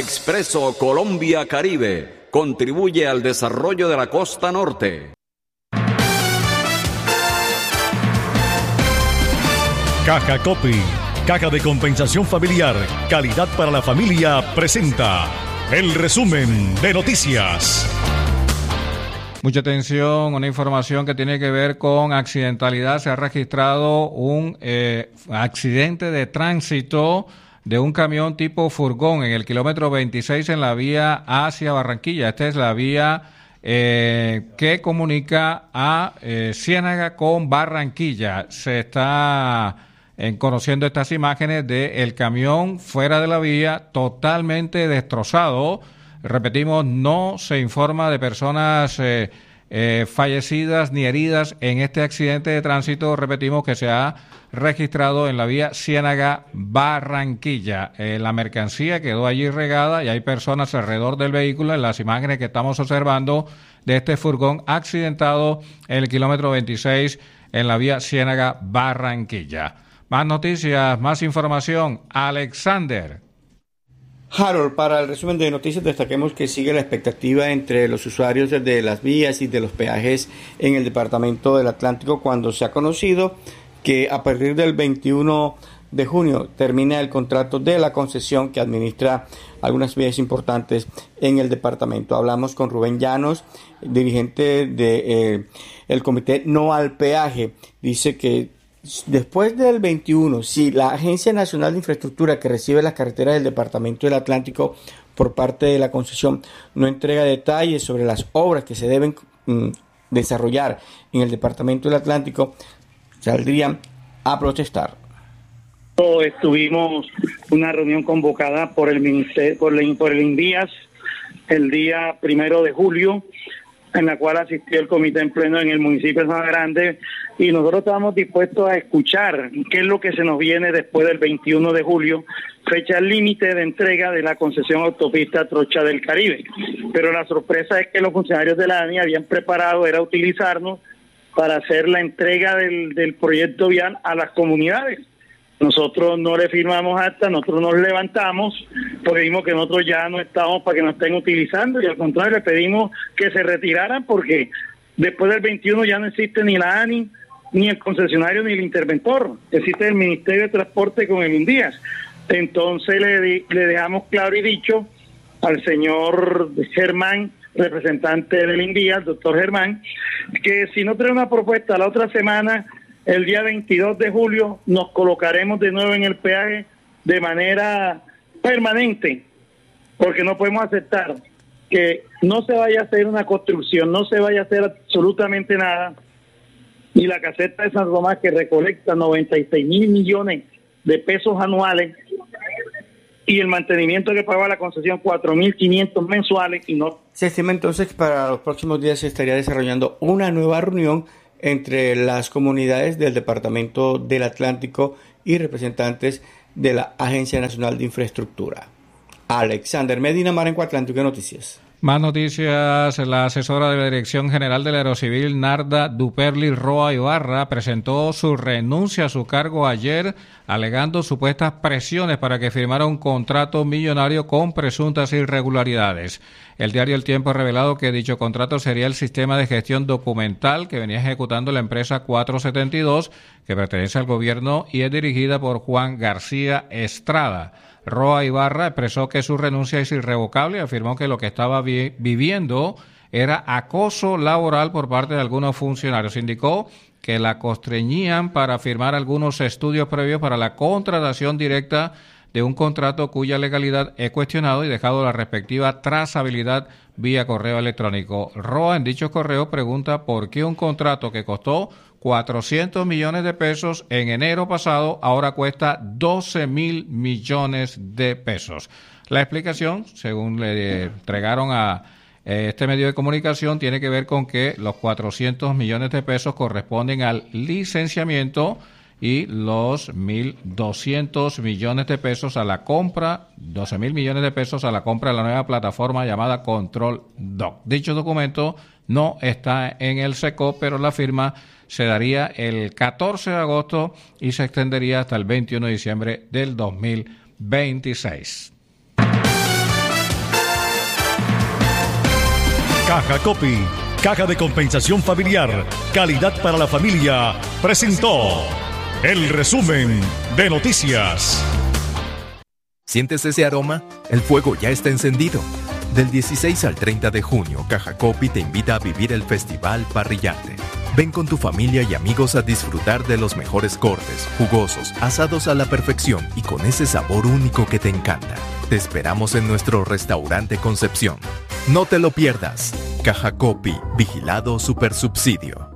Expreso Colombia Caribe contribuye al desarrollo de la costa norte. Caja Copri, Caja de Compensación Familiar, calidad para la familia, presenta el resumen de noticias. Mucha atención, una información que tiene que ver con accidentalidad. Se ha registrado un accidente de tránsito de un camión tipo furgón en el kilómetro 26 en la vía hacia Barranquilla. Esta es la vía que comunica a Ciénaga con Barranquilla. Se está conociendo estas imágenes del camión fuera de la vía, totalmente destrozado. Repetimos, no se informa de personas fallecidas ni heridas en este accidente de tránsito. Repetimos que se ha registrado en la vía Ciénaga-Barranquilla. La mercancía quedó allí regada y hay personas alrededor del vehículo en las imágenes que estamos observando de este furgón accidentado en el kilómetro 26 en la vía Ciénaga-Barranquilla. Más noticias, más información. Alexander. Harold, para el resumen de noticias destaquemos que sigue la expectativa entre los usuarios de las vías y de los peajes en el departamento del Atlántico cuando se ha conocido que a partir del 21 de junio termina el contrato de la concesión que administra algunas vías importantes en el departamento. Hablamos con Rubén Llanos, dirigente de el Comité No al Peaje. Dice que después del 21, si la Agencia Nacional de Infraestructura, que recibe las carreteras del Departamento del Atlántico por parte de la concesión, no entrega detalles sobre las obras que se deben desarrollar en el Departamento del Atlántico, saldrían a protestar. Tuvimos una reunión convocada por el Ministerio, por el INVIAS, el día 1 de julio, en la cual asistió el comité en pleno en el municipio de Sabana Grande, y nosotros estábamos dispuestos a escuchar qué es lo que se nos viene después del 21 de julio, fecha límite de entrega de la concesión autopista Trocha del Caribe. Pero la sorpresa es que los funcionarios de la ANI habían preparado, era utilizarnos para hacer la entrega del proyecto vial a las comunidades. Nosotros no le firmamos acta, nosotros nos levantamos, porque vimos que nosotros ya no estamos para que nos estén utilizando, y al contrario le pedimos que se retiraran, porque después del 21 ya no existe ni la ANI, ni el concesionario, ni el interventor, existe el Ministerio de Transporte con el INDIAS. Entonces le dejamos claro y dicho al señor Germán, representante del INDIAS, doctor Germán, que si no trae una propuesta la otra semana, el día 22 de julio nos colocaremos de nuevo en el peaje de manera permanente, porque no podemos aceptar que no se vaya a hacer una construcción, no se vaya a hacer absolutamente nada, y la caseta de San Román, que recolecta 96,000 millones de pesos anuales, y el mantenimiento que paga la concesión 4.500 mensuales, y no. Se estima entonces que para los próximos días se estaría desarrollando una nueva reunión entre las comunidades del Departamento del Atlántico y representantes de la Agencia Nacional de Infraestructura. Alexander Medina, Marenco Atlántico, Noticias. Más noticias. La asesora de la Dirección General del Aerocivil, Narda Duperli Roa Ibarra, presentó su renuncia a su cargo ayer, alegando supuestas presiones para que firmara un contrato millonario con presuntas irregularidades. El diario El Tiempo ha revelado que dicho contrato sería el sistema de gestión documental que venía ejecutando la empresa 472, que pertenece al gobierno y es dirigida por Juan García Estrada. Roa Ibarra expresó que su renuncia es irrevocable y afirmó que lo que estaba viviendo era acoso laboral por parte de algunos funcionarios. Indicó que la constreñían para firmar algunos estudios previos para la contratación directa de un contrato cuya legalidad he cuestionado y dejado la respectiva trazabilidad vía correo electrónico. Roa en dicho correo pregunta por qué un contrato que costó 400 millones de pesos en enero pasado ahora cuesta 12,000 millones de pesos. La explicación, según le entregaron a este medio de comunicación, tiene que ver con que los 400 millones de pesos corresponden al licenciamiento y los 1.200 millones de pesos a la compra, 12,000 millones de pesos a la compra de la nueva plataforma llamada Control Doc. Dicho documento no está en el SECO, pero la firma se daría el 14 de agosto y se extendería hasta el 21 de diciembre del 2026. Caja Copy, Caja de Compensación Familiar, Calidad para la Familia, presentó el resumen de noticias. ¿Sientes ese aroma? El fuego ya está encendido. Del 16 al 30 de junio, Caja Copy te invita a vivir el Festival Parrillante. Ven con tu familia y amigos a disfrutar de los mejores cortes, jugosos, asados a la perfección y con ese sabor único que te encanta. Te esperamos en nuestro restaurante Concepción. No te lo pierdas. Caja Copy, Vigilado Supersubsidio.